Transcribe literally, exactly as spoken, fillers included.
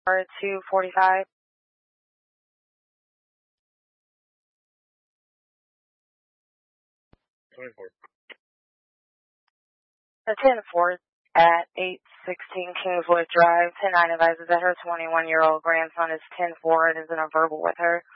two forty-five. twenty-four. The ten four at eight sixteen Kingswood Drive. ten nine advises that her twenty-one-year-old grandson is ten four and is in a verbal with her.